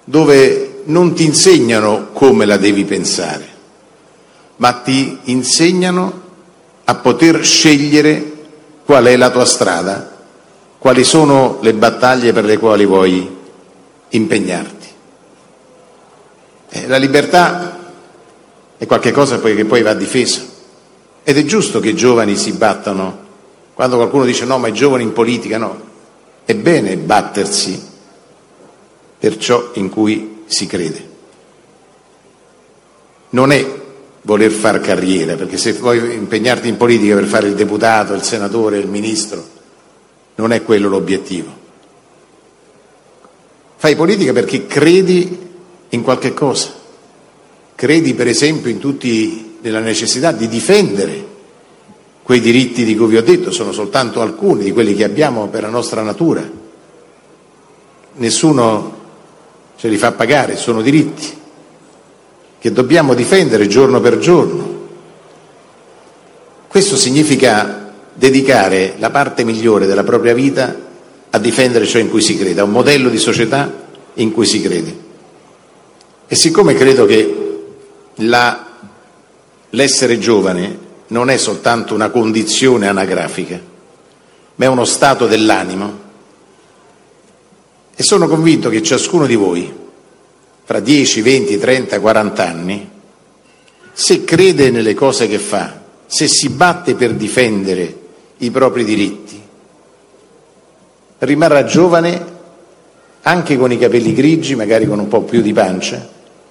dove non ti insegnano come la devi pensare, ma ti insegnano a poter scegliere qual è la tua strada, quali sono le battaglie per le quali vuoi impegnarti. La libertà è qualcosa che poi va difesa, ed è giusto che i giovani si battano. Quando qualcuno dice no, ma i giovani in politica, no, è bene battersi per ciò in cui si crede. Non è voler far carriera, perché se vuoi impegnarti in politica per fare il deputato, il senatore, il ministro, non è quello l'obiettivo. Fai politica perché credi in qualche cosa. Credi per esempio nella necessità di difendere quei diritti di cui vi ho detto, sono soltanto alcuni di quelli che abbiamo per la nostra natura. Nessuno ce li fa pagare, sono diritti che dobbiamo difendere giorno per giorno. Questo significa dedicare la parte migliore della propria vita a difendere ciò in cui si crede, a un modello di società in cui si crede. E siccome credo che l'essere giovane non è soltanto una condizione anagrafica, ma è uno stato dell'animo, e sono convinto che ciascuno di voi, fra 10, 20, 30, 40 anni, se crede nelle cose che fa, se si batte per difendere i propri diritti, rimarrà giovane anche con i capelli grigi, magari con un po' più di pancia,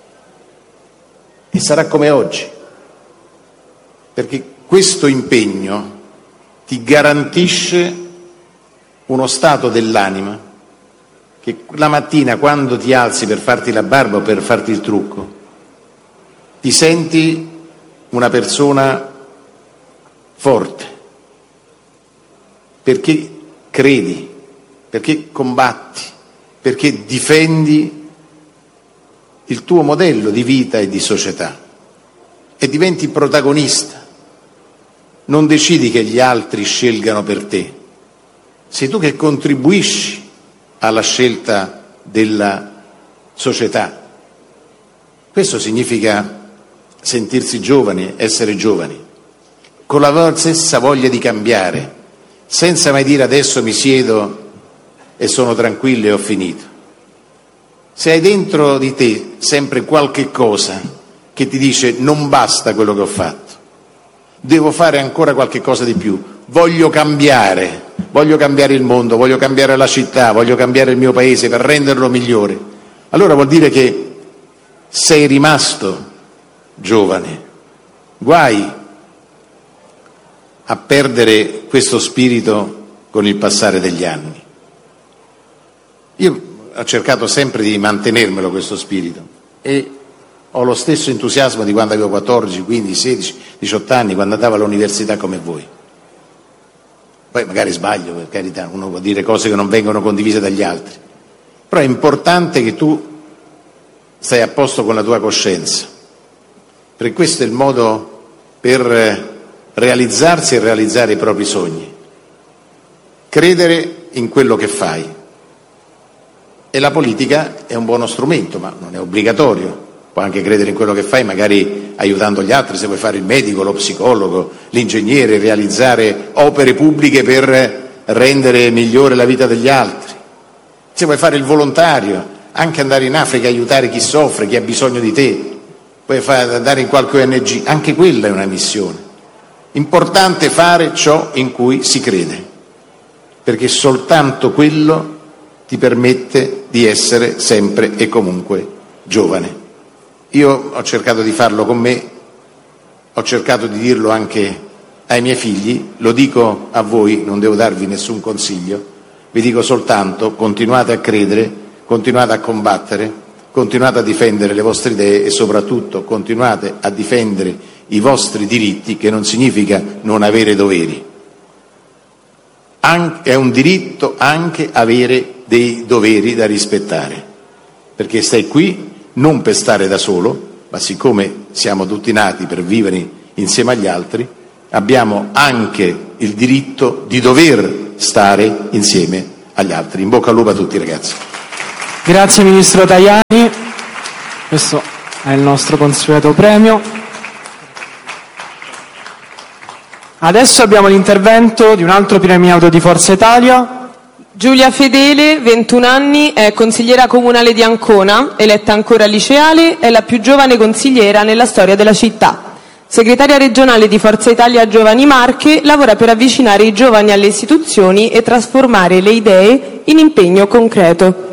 e sarà come oggi, perché questo impegno ti garantisce uno stato dell'anima che la mattina, quando ti alzi per farti la barba o per farti il trucco, ti senti una persona forte, perché credi, perché combatti, perché difendi il tuo modello di vita e di società e diventi protagonista. Non decidi che gli altri scelgano per te, sei tu che contribuisci alla scelta della società. Questo significa sentirsi giovani, essere giovani, con la stessa voglia di cambiare, senza mai dire adesso mi siedo e sono tranquillo e ho finito. Se hai dentro di te sempre qualche cosa che ti dice non basta quello che ho fatto, devo fare ancora qualche cosa di più, voglio cambiare il mondo, voglio cambiare la città, voglio cambiare il mio paese per renderlo migliore, allora vuol dire che sei rimasto giovane. Guai a perdere questo spirito con il passare degli anni. Io ho cercato sempre di mantenermelo questo spirito e ho lo stesso entusiasmo di quando avevo 14, 15, 16, 18 anni, quando andavo all'università come voi. Poi magari sbaglio, per carità, uno può dire cose che non vengono condivise dagli altri, però è importante che tu stai a posto con la tua coscienza, perché questo è il modo per realizzarsi e realizzare i propri sogni. Credere in quello che fai. E la politica è un buono strumento, ma non è obbligatorio. Puoi anche credere in quello che fai, magari aiutando gli altri, se vuoi fare il medico, lo psicologo, l'ingegnere, realizzare opere pubbliche per rendere migliore la vita degli altri. Se vuoi fare il volontario, anche andare in Africa a aiutare chi soffre, chi ha bisogno di te, puoi andare in qualche ONG, anche quella è una missione. Importante fare ciò in cui si crede, perché soltanto quello ti permette di essere sempre e comunque giovane. Io ho cercato di farlo con me, ho cercato di dirlo anche ai miei figli, lo dico a voi, non devo darvi nessun consiglio, vi dico soltanto continuate a credere, continuate a combattere, continuate a difendere le vostre idee e soprattutto continuate a difendere i vostri diritti, che non significa non avere doveri. È un diritto anche avere dei doveri da rispettare, perché stai qui non per stare da solo, ma siccome siamo tutti nati per vivere insieme agli altri, abbiamo anche il diritto di dover stare insieme agli altri. In bocca al lupo a tutti, ragazzi. Grazie Ministro Tajani. Questo è il nostro consueto premio. Adesso abbiamo l'intervento di un altro premiato di Forza Italia. Giulia Fedele, 21 anni, è consigliera comunale di Ancona, eletta ancora liceale, è la più giovane consigliera nella storia della città. Segretaria regionale di Forza Italia Giovani Marche, lavora per avvicinare i giovani alle istituzioni e trasformare le idee in impegno concreto.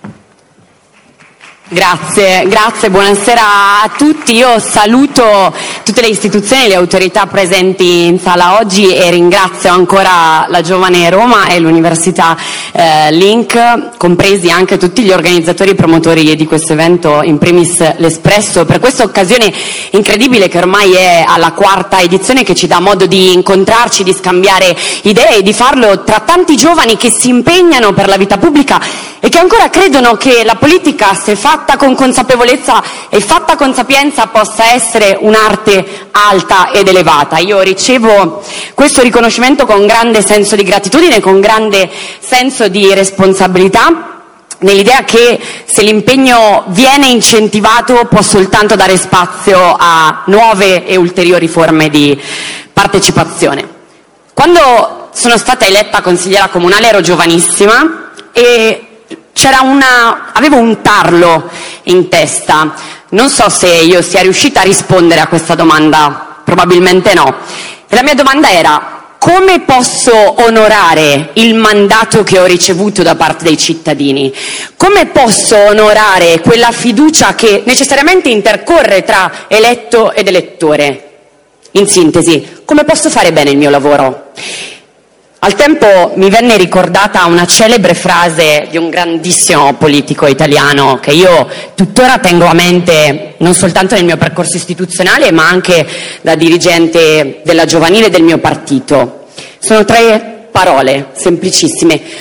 Grazie, buonasera a tutti. Io saluto tutte le istituzioni e le autorità presenti in sala oggi e ringrazio ancora la Giovane Roma e l'Università Link, compresi anche tutti gli organizzatori e promotori di questo evento, in primis l'Espresso, per questa occasione incredibile che ormai è alla 4ª edizione, che ci dà modo di incontrarci, di scambiare idee e di farlo tra tanti giovani che si impegnano per la vita pubblica e che ancora credono che la politica, se fatta con consapevolezza e fatta con sapienza, possa essere un'arte alta ed elevata. Io ricevo questo riconoscimento con grande senso di gratitudine, con grande senso di responsabilità, nell'idea che se l'impegno viene incentivato può soltanto dare spazio a nuove e ulteriori forme di partecipazione. Quando sono stata eletta consigliera comunale ero giovanissima e avevo un tarlo in testa. Non so se io sia riuscita a rispondere a questa domanda, probabilmente no. E la mia domanda era: come posso onorare il mandato che ho ricevuto da parte dei cittadini? Come posso onorare quella fiducia che necessariamente intercorre tra eletto ed elettore? In sintesi, come posso fare bene il mio lavoro? Al tempo mi venne ricordata una celebre frase di un grandissimo politico italiano che io tuttora tengo a mente, non soltanto nel mio percorso istituzionale, ma anche da dirigente della giovanile del mio partito. Sono 3 parole semplicissime: